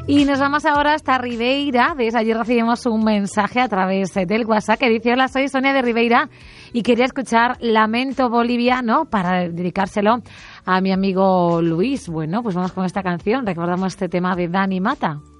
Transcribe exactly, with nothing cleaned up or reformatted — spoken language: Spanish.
Y nos vamos ahora hasta Ribeira. ¿Ves? Ayer recibimos un mensaje a través del WhatsApp que dice: hola, soy Sonia de Ribeira y quería escuchar Lamento Boliviano para dedicárselo a mi amigo Luis. Bueno, pues vamos con esta canción. Recordamos este tema de Dani Mata.